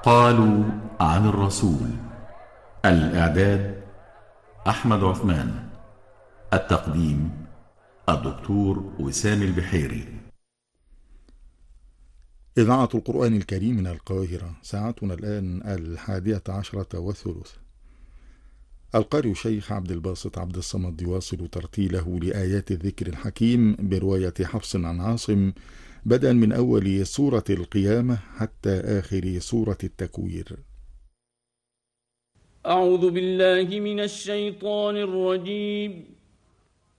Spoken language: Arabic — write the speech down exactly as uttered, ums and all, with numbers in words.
قالوا عن الرسول. الإعداد أحمد عثمان. التقديم الدكتور وسام البحيري. إذاعة القرآن الكريم من القاهرة. ساعتنا الآن الحادية عشرة والثلث. القارئ شيخ عبد الباسط عبد الصمد يواصل ترتيله لآيات الذكر الحكيم برواية حفص عن عاصم، بدءا من أول سورة القيامة حتى آخر سورة التكوير. أعوذ بالله من الشيطان الرجيم.